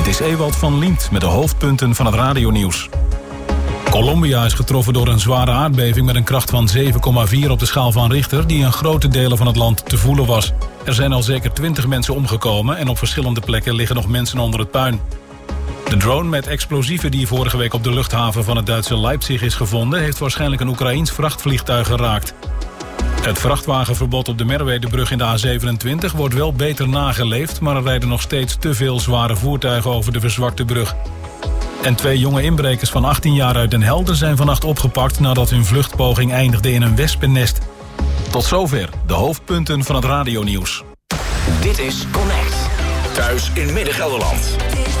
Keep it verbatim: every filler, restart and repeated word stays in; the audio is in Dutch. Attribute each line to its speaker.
Speaker 1: Dit is Ewald van Liemt met de hoofdpunten van het radionieuws. Colombia is getroffen door een zware aardbeving met een kracht van zeven komma vier op de schaal van Richter, die in grote delen van het land te voelen was. Er zijn al zeker twintig mensen omgekomen en op verschillende plekken liggen nog mensen onder het puin. De drone met explosieven die vorige week op de luchthaven van het Duitse Leipzig is gevonden, heeft waarschijnlijk een Oekraïens vrachtvliegtuig geraakt. Het vrachtwagenverbod op de Merwedebrug in de A zevenentwintig wordt wel beter nageleefd, maar er rijden nog steeds te veel zware voertuigen over de verzwakte brug. En twee jonge inbrekers van achttien jaar uit Den Helder zijn vannacht opgepakt nadat hun vluchtpoging eindigde in een wespennest. Tot zover de hoofdpunten van het radionieuws.
Speaker 2: Dit is Connect. Thuis in Midden-Gelderland.